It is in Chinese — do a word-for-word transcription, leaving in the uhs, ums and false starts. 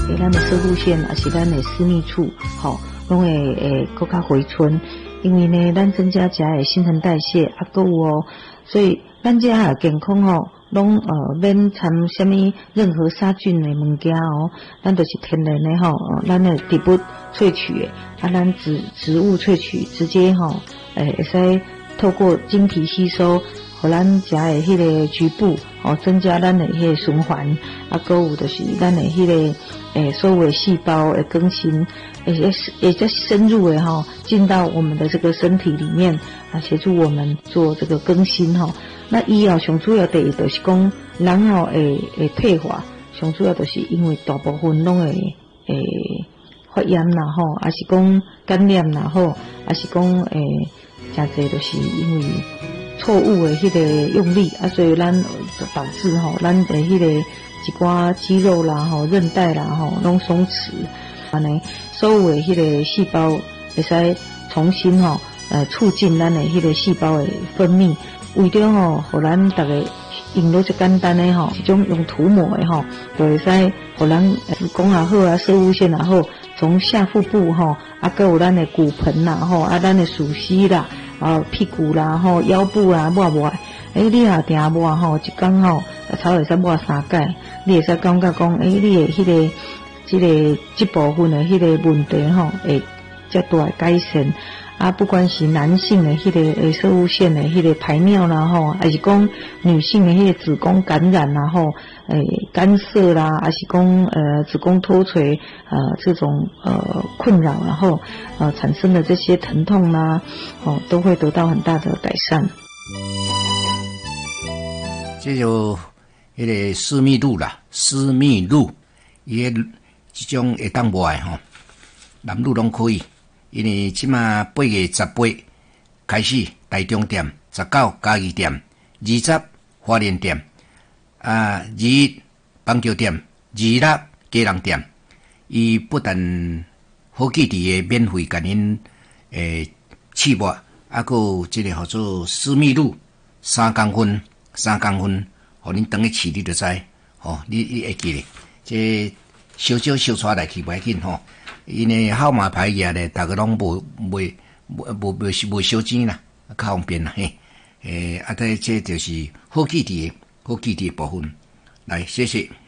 诶，咱的射护线也是咱的私密处，吼、哦，拢会诶更较回春。因为呢，咱增加食的新陈代谢，啊，搁有哦，所以咱食的健康哦，拢呃免掺什么任何杀菌的物件哦，咱都是天然的吼、哦，咱的植物萃取的，啊，咱植植物萃取直接吼，诶，会使透过经皮吸收。互咱食的迄个局部，哦，增加咱的迄个循环，啊，搁有就是咱的迄个诶，所有的细胞的更新，也也也在深入的吼，进到我们的这个身体里面啊，协助我们做这个更新吼。那医药上主要第一就是讲人吼会会退化，上主要就是因为大部分拢会诶发炎啦吼，还是讲感染啦吼，还是讲诶真侪就是因为。错误的迄个用力啊，所以咱导致吼，咱的迄个一寡肌肉啦、吼韧带啦、吼拢松弛，安尼所有的迄个细胞会使重新吼呃促进咱的迄个细胞的分泌，为着吼，互咱逐个用到最简单的吼，一种用涂抹的吼，就会使互咱子宫也好啊，射物线也好，从下腹部吼，啊，搁有咱的骨盆啦吼，啊，咱的属膝啦。啊，屁股啦，吼腰部啊，抹抹，诶，你也定抹吼，一工吼，才会使抹三盖，你会使感觉讲，诶，你的迄、那个、这个、这部分的迄个问题吼，会较大的改善。啊，不管是男性的迄个诶射物线的迄个排尿啦吼，还是讲女性的迄个子宫感染啦吼，诶干涩啦，还是讲呃子宫脱垂呃这种呃困扰，然后呃产生的这些疼痛啦，哦都会得到很大的改善。 这就迄个私密露啦，私密露，伊个这种会当抹的吼，男女拢可以。因为即马八月十八开始，台中店、十九嘉义店、二十花莲店、啊二一邦桥店、二六基隆店，伊不但好几滴的免费甲恁诶试抹，啊，还有即个叫做私密露三公分，三公分，互恁当去试你就知，吼、哦，你你会记咧，这小少小出来去袂紧吼。因为号码牌业咧，大家拢无袂无无无无收钱啦，较方便啦嘿。诶，啊，这这就是好记忆的好记忆的部分。来，谢谢。